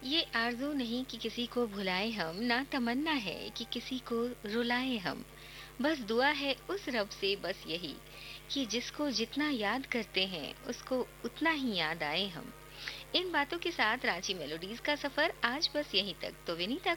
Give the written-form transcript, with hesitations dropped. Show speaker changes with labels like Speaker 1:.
Speaker 1: ये आरज़ू नहीं कि किसी को भुलाए हम, ना तमन्ना है कि किसी को रुलाएँ हम। बस दुआ है उस रब से बस यही, कि जिसको जितना याद करते हैं, उसको उतना ही याद आएँ हम। इन बातों के साथ रांची मेलोडीज़ का सफ़र आज बस यहीं तक। तो विनीता